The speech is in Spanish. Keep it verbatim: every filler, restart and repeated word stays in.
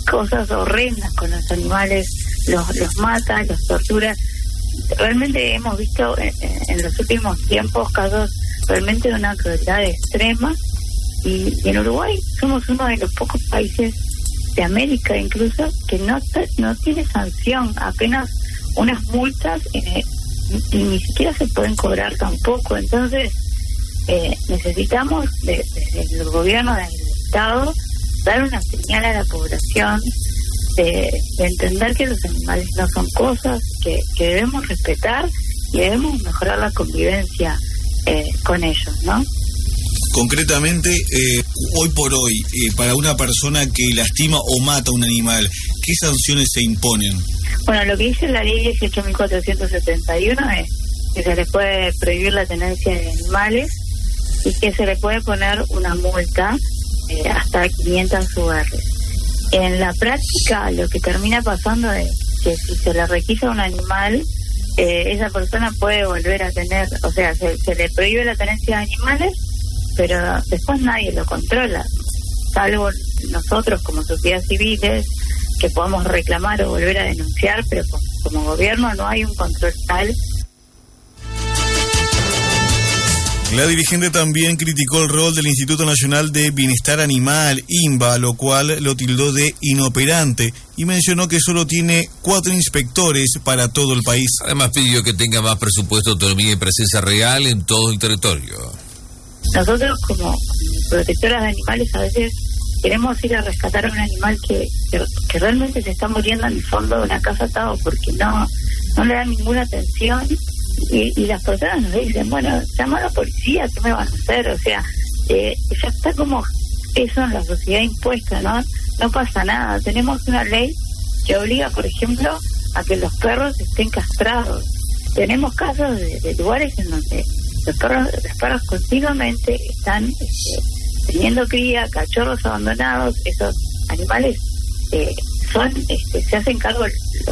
cosas horrendas con los animales, los, los mata, los tortura. Realmente hemos visto en, en los últimos tiempos casos realmente de una crueldad extrema, y, y en Uruguay somos uno de los pocos países de América incluso que no no tiene sanción, apenas unas multas, eh, y ni siquiera se pueden cobrar tampoco. Entonces eh, necesitamos de, desde el gobierno, del Estado, dar una señal a la población de, de entender que los animales no son cosas, que, que debemos respetar y debemos mejorar la convivencia eh, con ellos, ¿no? Concretamente, eh, hoy por hoy, eh, para una persona que lastima o mata a un animal, ¿qué sanciones se imponen? Bueno, lo que dice la ley dieciocho mil cuatrocientos setenta y uno es que se le puede prohibir la tenencia de animales y que se le puede poner una multa eh, hasta quinientas U R. En la práctica, lo que termina pasando es que si se le requisa un animal, eh, esa persona puede volver a tener, o sea, se, se le prohíbe la tenencia de animales, pero después nadie lo controla, salvo nosotros como sociedad civiles, que podamos reclamar o volver a denunciar, pero como, como gobierno no hay un control tal. La dirigente también criticó el rol del Instituto Nacional de Bienestar Animal, INBA, lo cual lo tildó de inoperante, y mencionó que solo tiene cuatro inspectores para todo el país. Además pidió que tenga más presupuesto, autonomía y presencia real en todo el territorio. Nosotros como protectoras de animales a veces queremos ir a rescatar a un animal que, que, que realmente se está muriendo en el fondo de una casa atado porque no, no le dan ninguna atención. Y, y las personas nos dicen, bueno, llama a la policía, ¿qué me van a hacer? O sea, eh, ya está como eso en la sociedad impuesta, ¿no? No pasa nada. Tenemos una ley que obliga, por ejemplo, a que los perros estén castrados. Tenemos casos de, de lugares en donde los perros, los perros continuamente están este, teniendo cría, cachorros abandonados. Esos animales eh, son, este, se hacen cargo